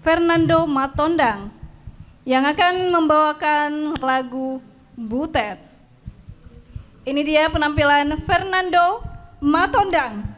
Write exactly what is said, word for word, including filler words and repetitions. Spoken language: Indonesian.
Fernando Matondang yang akan membawakan lagu Butet. Ini dia penampilan Fernando Matondang.